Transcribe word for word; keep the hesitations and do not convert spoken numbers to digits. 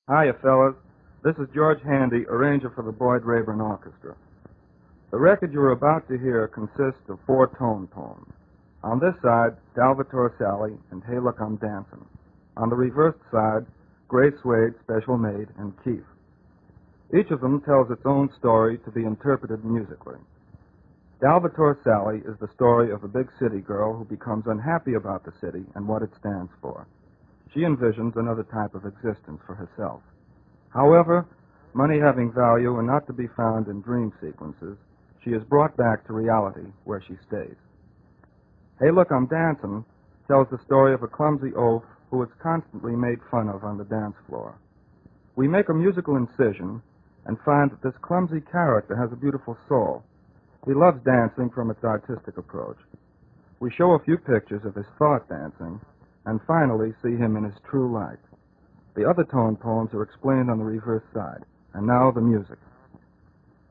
Hiya, fellas. This is George Handy, arranger for the Boyd Rayburn Orchestra. The record you're about to hear consists of four tone poems. On this side, Dalvatore Sally and Hey Look, I'm Dancing. On the reversed side, Gray Suede, Special Maid, and Keith. Each of them tells its own story to be interpreted musically. Dalvatore Sally is the story of a big city girl who becomes unhappy about the city and what it stands for. She envisions another type of existence for herself. However, money having value and not to be found in dream sequences, she is brought back to reality where she stays. Hey Look, I'm Dancing tells the story of a clumsy oaf who is constantly made fun of on the dance floor. We make a musical incision and find that this clumsy character has a beautiful soul. He loves dancing from its artistic approach. We show a few pictures of his thought dancing and finally see him in his true light. The other tone poems are explained on the reverse side. And now the music.